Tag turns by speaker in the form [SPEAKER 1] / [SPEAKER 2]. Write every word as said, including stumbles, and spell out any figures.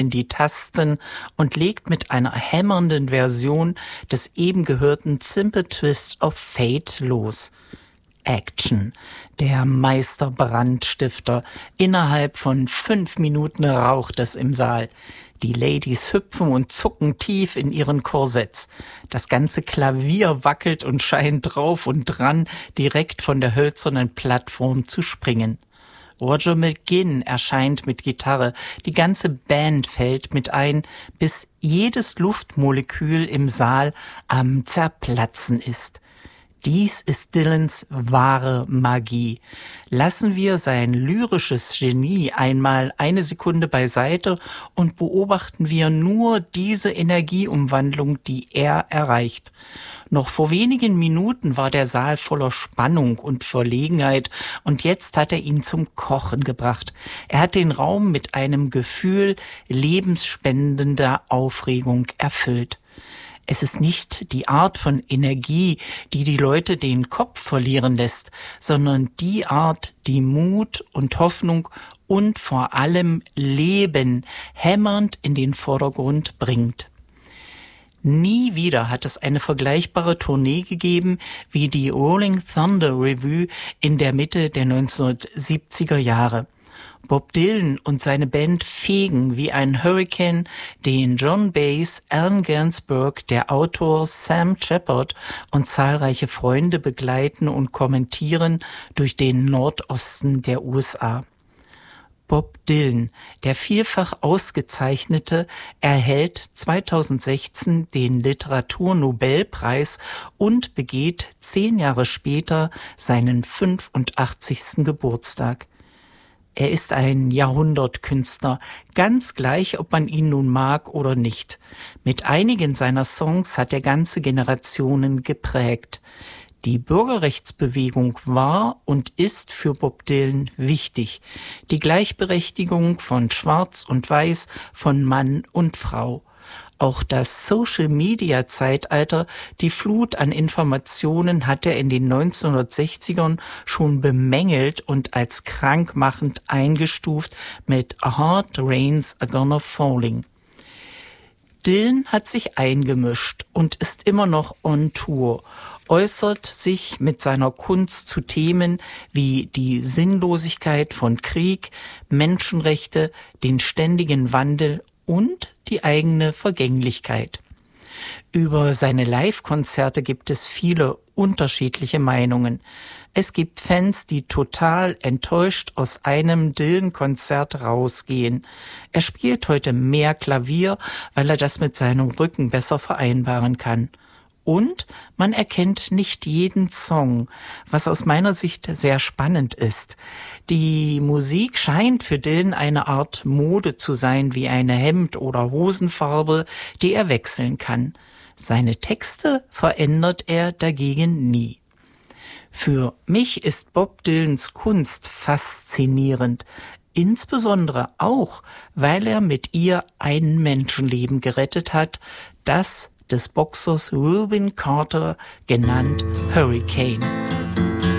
[SPEAKER 1] in die Tasten und legt mit einer hämmernden Version des eben gehörten Simple Twist of Fate los. Action. Der Meisterbrandstifter. Innerhalb von fünf Minuten raucht es im Saal. Die Ladies hüpfen und zucken tief in ihren Korsetts. Das ganze Klavier wackelt und scheint drauf und dran, direkt von der hölzernen Plattform zu springen. Roger McGuinn erscheint mit Gitarre, die ganze Band fällt mit ein, bis jedes Luftmolekül im Saal am Zerplatzen ist. Dies ist Dylans wahre Magie. Lassen wir sein lyrisches Genie einmal eine Sekunde beiseite und beobachten wir nur diese Energieumwandlung, die er erreicht. Noch vor wenigen Minuten war der Saal voller Spannung und Verlegenheit und jetzt hat er ihn zum Kochen gebracht. Er hat den Raum mit einem Gefühl lebensspendender Aufregung erfüllt. Es ist nicht die Art von Energie, die die Leute den Kopf verlieren lässt, sondern die Art, die Mut und Hoffnung und vor allem Leben hämmernd in den Vordergrund bringt. Nie wieder hat es eine vergleichbare Tournee gegeben wie die Rolling Thunder Revue in der Mitte der neunzehnhundertsiebziger Jahre. Bob Dylan und seine Band fegen wie ein Hurrikan den John Baez, Allen Ginsberg, der Autor Sam Shepard und zahlreiche Freunde begleiten und kommentieren durch den Nordosten der U S A. Bob Dylan, der vielfach Ausgezeichnete, erhält zweitausendsechzehn den Literaturnobelpreis und begeht zehn Jahre später seinen fünfundachtzigsten Geburtstag. Er ist ein Jahrhundertkünstler, ganz gleich, ob man ihn nun mag oder nicht. Mit einigen seiner Songs hat er ganze Generationen geprägt. Die Bürgerrechtsbewegung war und ist für Bob Dylan wichtig. Die Gleichberechtigung von Schwarz und Weiß, von Mann und Frau. Auch das Social-Media-Zeitalter, die Flut an Informationen hat er in den neunzehnhundertsechzigern schon bemängelt und als krankmachend eingestuft mit A Hard Rain's a Gonna Falling. Dylan hat sich eingemischt und ist immer noch on Tour, äußert sich mit seiner Kunst zu Themen wie die Sinnlosigkeit von Krieg, Menschenrechte, den ständigen Wandel und die eigene Vergänglichkeit. Über seine Live-Konzerte gibt es viele unterschiedliche Meinungen. Es gibt Fans, die total enttäuscht aus einem Dylan-Konzert rausgehen. Er spielt heute mehr Klavier, weil er das mit seinem Rücken besser vereinbaren kann. Und man erkennt nicht jeden Song, was aus meiner Sicht sehr spannend ist. Die Musik scheint für Dylan eine Art Mode zu sein, wie eine Hemd- oder Hosenfarbe, die er wechseln kann. Seine Texte verändert er dagegen nie. Für mich ist Bob Dylans Kunst faszinierend, insbesondere auch, weil er mit ihr ein Menschenleben gerettet hat, das des Boxers Rubin Carter, genannt Hurricane.